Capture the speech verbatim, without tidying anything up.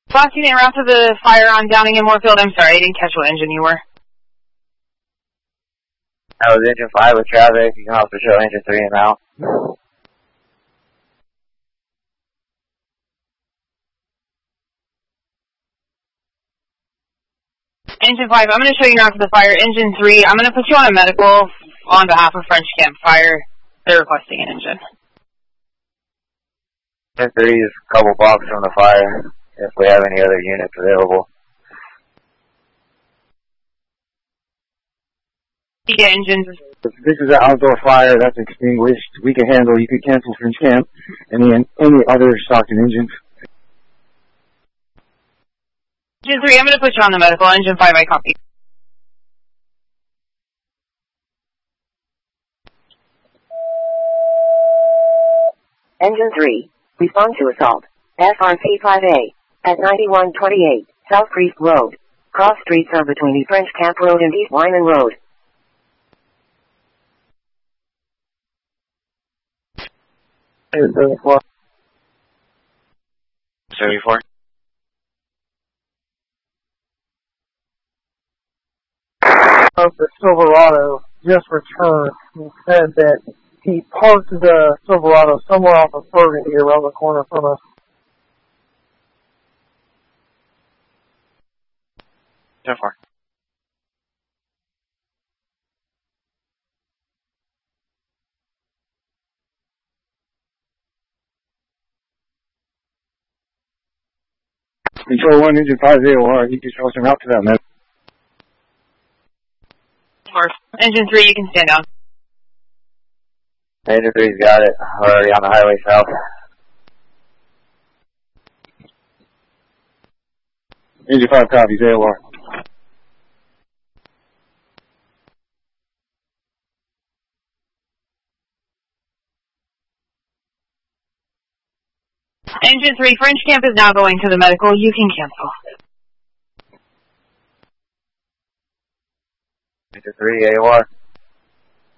Boss unit, route to the fire on Downing and Moorfield. I'm sorry, I didn't catch what engine you were. I was engine five with traffic. You can also show engine three and out. Engine five, I'm going to show you now to the fire. Engine three, I'm going to put you on a medical on behalf of French Camp Fire. They're requesting an engine. Engine three is a couple blocks from the fire, if we have any other units available. Yeah, engines. This is an outdoor fire that's extinguished. We can handle, you can cancel French Camp. Any, any other Stockton engines? Engine three, I'm going to put you on the medical. Engine five, I copy. Engine three, respond to assault. F R P five A, at ninety-one twenty-eight, South Priest Road. Cross streets are between the French Camp Road and East Wyman Road. seventy-four. seventy-four. The Silverado just returned and said that he parked the Silverado somewhere off of Burgundy around the corner from us. So far. Control one, engine five A O R, you can show us route to that, man. Engine three, you can stand down. Engine three's got it. We're already on the highway south. Engine five copies, A O R. Engine three, French Camp is now going to the medical. You can cancel. Engine three, A O R.